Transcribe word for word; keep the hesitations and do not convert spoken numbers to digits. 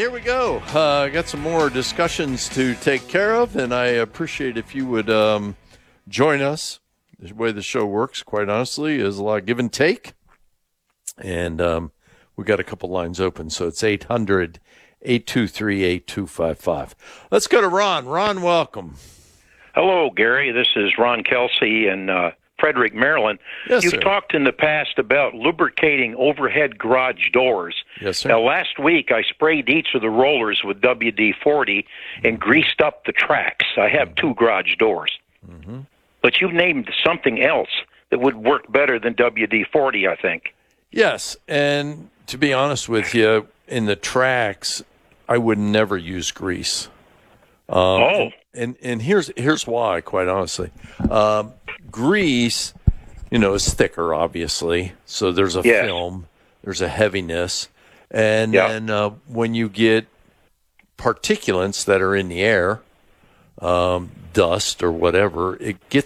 here we go. I uh, got some more discussions to take care of, and I appreciate if you would um, join us. The way the show works, quite honestly, is a lot of give and take. And um, we got a couple lines open, so it's eight hundred, eight two three, eight two five five. Let's go to Ron. Ron, welcome. Hello, Gary. This is Ron Kelsey in uh, Frederick, Maryland. Yes, You've sir. talked in the past about lubricating overhead garage doors. Yes, sir. Now, last week I sprayed each of the rollers with W D forty and greased up the tracks. I have two garage doors. Mm-hmm. But you named something else that would work better than W D forty, I think. Yes, and to be honest with you, in the tracks, I would never use grease. Um, oh. And and here's here's why, quite honestly. Um, grease, you know, is thicker, obviously. So there's a yes. film, there's a heaviness. And yep. then uh, when you get particulates that are in the air, um, dust or whatever, it gets